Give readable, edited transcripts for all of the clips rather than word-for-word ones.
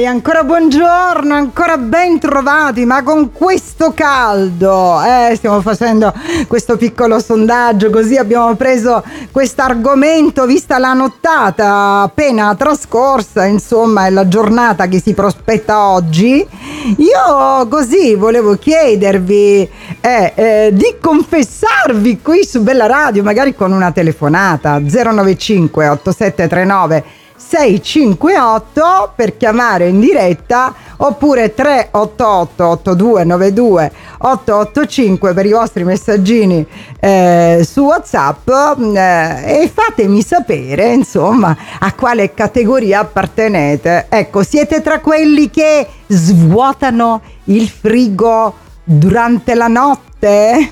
ancora buongiorno, ancora ben trovati, ma con questo caldo, stiamo facendo questo piccolo sondaggio, così abbiamo preso questo argomento vista la nottata appena trascorsa, insomma, è la giornata che si prospetta oggi. Io così volevo chiedervi di confessarvi qui su Bella Radio, magari con una telefonata 095 8739 658 per chiamare in diretta, oppure 388 8292 885 per i vostri messaggini su WhatsApp, e fatemi sapere insomma a quale categoria appartenete. Ecco, siete tra quelli che svuotano il frigo durante la notte?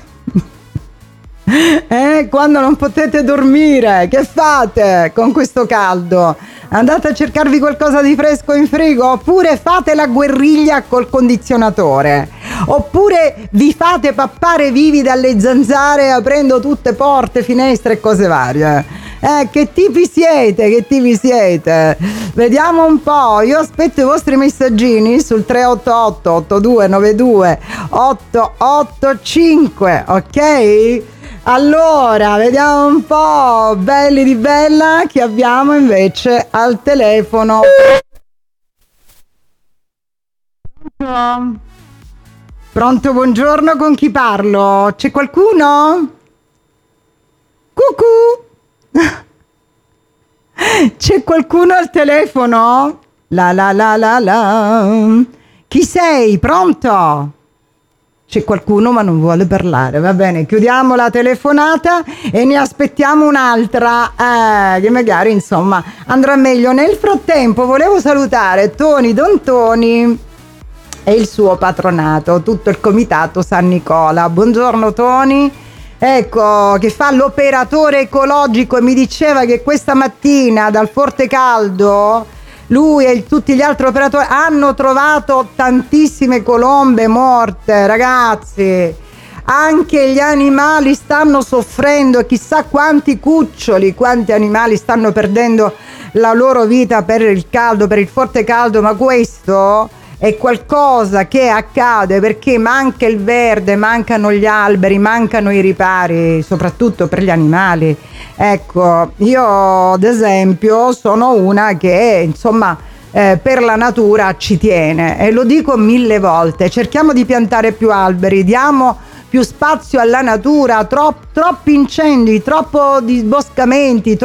Quando non potete dormire, che fate con questo caldo? Andate a cercarvi qualcosa di fresco in frigo, oppure fate la guerriglia col condizionatore, oppure vi fate pappare vivi dalle zanzare aprendo tutte porte, finestre e cose varie. Che tipi siete? Che tipi siete? Vediamo un po'. Io aspetto i vostri messaggini sul 388 8292 885, ok? Allora, vediamo un po', belli di Bella, chi abbiamo invece al telefono. Pronto? Pronto, buongiorno, con chi parlo? C'è qualcuno? Cucù! C'è qualcuno al telefono? La. Chi sei? Pronto? C'è qualcuno ma non vuole parlare, va bene, chiudiamo la telefonata e ne aspettiamo un'altra che magari insomma andrà meglio. Nel frattempo volevo salutare Toni Dontoni e il suo patronato, tutto il comitato San Nicola. Buongiorno Toni, ecco, che fa l'operatore ecologico, e mi diceva che questa mattina dal forte caldo lui e tutti gli altri operatori hanno trovato tantissime colombe morte. Ragazzi, anche gli animali stanno soffrendo, e chissà quanti cuccioli, quanti animali stanno perdendo la loro vita per il caldo, per il forte caldo. Ma questo è qualcosa che accade perché manca il verde, mancano gli alberi, mancano i ripari, soprattutto per gli animali. Ecco, io ad esempio sono una che insomma per la natura ci tiene, e lo dico 1000 volte: cerchiamo di piantare più alberi, diamo più spazio alla natura. Troppi incendi, troppo disboscamenti,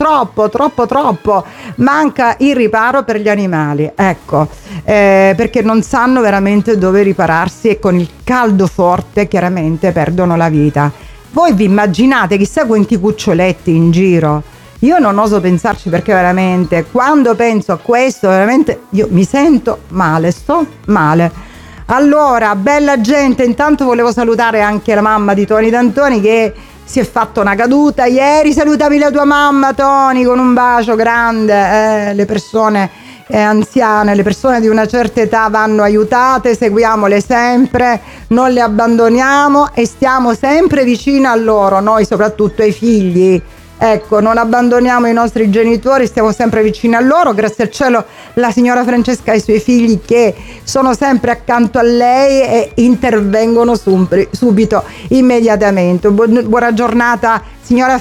troppo manca il riparo per gli animali, ecco, perché non sanno veramente dove ripararsi, e con il caldo forte chiaramente perdono la vita. Voi vi immaginate chissà quanti cuccioletti in giro? Io non oso pensarci, perché veramente quando penso a questo veramente io mi sento male, sto male. Allora, bella gente, intanto volevo salutare anche la mamma di Toni D'Antoni, che si è fatta una caduta ieri. Salutami la tua mamma, Toni, con un bacio grande. Le persone anziane, le persone di una certa età vanno aiutate, seguiamole sempre, non le abbandoniamo e stiamo sempre vicino a loro, noi soprattutto ai figli. Ecco, non abbandoniamo i nostri genitori, stiamo sempre vicini a loro. Grazie al cielo la signora Francesca e i suoi figli, che sono sempre accanto a lei e intervengono subito, immediatamente. Buona giornata signora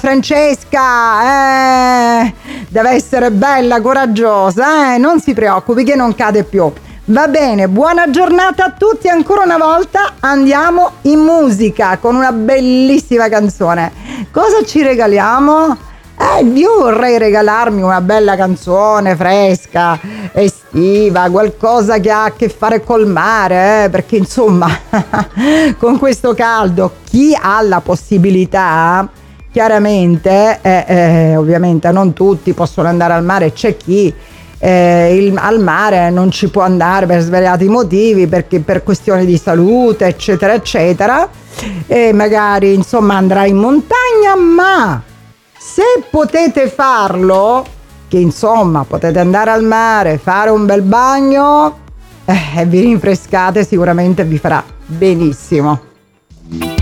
Francesca, deve essere bella, coraggiosa, non si preoccupi che non cade più. Va bene, buona giornata a tutti. Ancora una volta andiamo in musica con una bellissima canzone. Cosa ci regaliamo? Io vorrei regalarmi una bella canzone fresca, estiva, qualcosa che ha a che fare col mare, perché insomma con questo caldo chi ha la possibilità, chiaramente, ovviamente non tutti possono andare al mare, c'è chi al mare non ci può andare per svariati motivi, perché per questioni di salute eccetera eccetera, e magari insomma andrà in montagna. Ma se potete farlo, che insomma potete andare al mare, fare un bel bagno, vi rinfrescate, sicuramente vi farà benissimo.